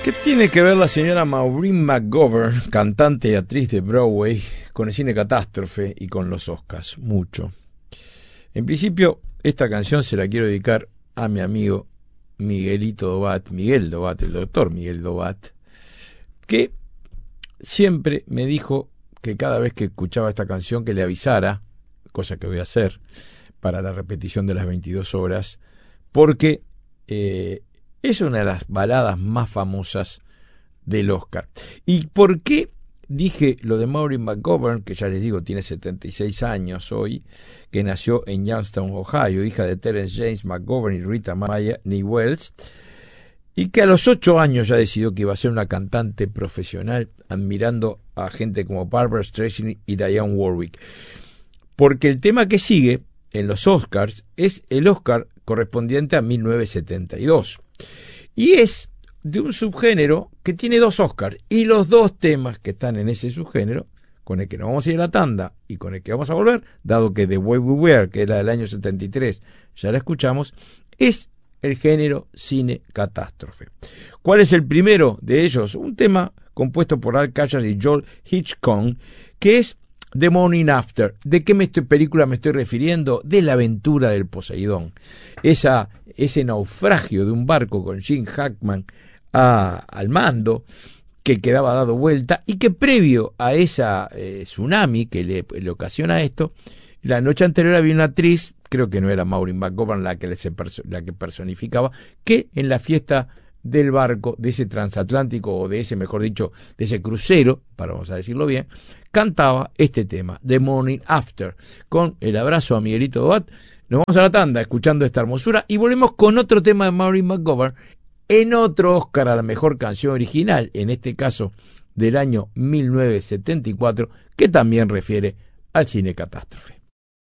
¿Qué tiene que ver la señora Maureen McGovern, cantante y actriz de Broadway, con el cine Catástrofe y con los Oscars? Mucho. En principio, esta canción se la quiero dedicar a mi amigo Miguel Dobat, el doctor Miguel Dobat, que siempre me dijo que cada vez que escuchaba esta canción que le avisara, cosa que voy a hacer para la repetición de las 22 horas, porque es una de las baladas más famosas del Oscar. ¿Y por qué dije lo de Maureen McGovern, que ya les digo tiene 76 años hoy, que nació en Youngstown, Ohio, hija de Terence James McGovern y Rita Mae Wells, y que a los 8 años ya decidió que iba a ser una cantante profesional, admirando a gente como Barbra Streisand y Dionne Warwick? Porque el tema que sigue en los Oscars es el Oscar correspondiente a 1972. Y es de un subgénero que tiene 2 Oscars. Y los 2 temas que están en ese subgénero, con el que nos vamos a ir a la tanda y con el que vamos a volver, dado que The Way We Were, que era del año 73, ya la escuchamos, es el género cine catástrofe. ¿Cuál es el primero de ellos? Un tema compuesto por Al Callard y Joel Hitchcock, que es The Morning After. ¿De qué película me estoy refiriendo? De La aventura del Poseidón. Ese naufragio de un barco con Gene Hackman al mando, que quedaba dado vuelta, y que previo a esa tsunami que le ocasiona esto, la noche anterior había una actriz, creo que no era Maureen McGovern la que personificaba, que en la fiesta del barco, de ese transatlántico, o de ese, mejor dicho, de ese crucero, vamos a decirlo bien, cantaba este tema, The Morning After. Con el abrazo a Miguelito Dobat, nos vamos a la tanda escuchando esta hermosura y volvemos con otro tema de Maureen McGovern en otro Oscar a la mejor canción original, en este caso del año 1974, que también refiere al cine catástrofe.